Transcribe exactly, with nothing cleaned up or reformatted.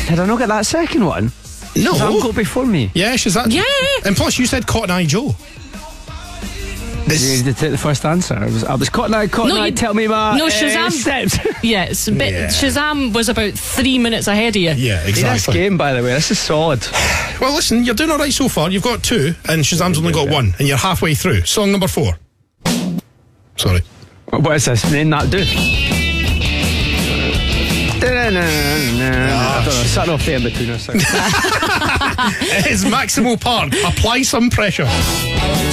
Did I not get that second one? No. Shazam got before me. Yeah, Shazam. Yeah. And plus, you said Cotton Eye Joe. This... You did take the first answer. I was, I was Cotton Eye, Cotton No, Eye, you- tell me my no, uh, Shazam- steps. Yes, but Yeah. Shazam was about three minutes ahead of you. Yeah, This exactly. game, by the way, this is solid. Well, listen, you're doing all right so far. You've got two, and Shazam's only got one, and you're halfway through. Song number four. Sorry. What is this? Name that do. I don't know, something off the in between us. It is Maximal Park. Apply some pressure.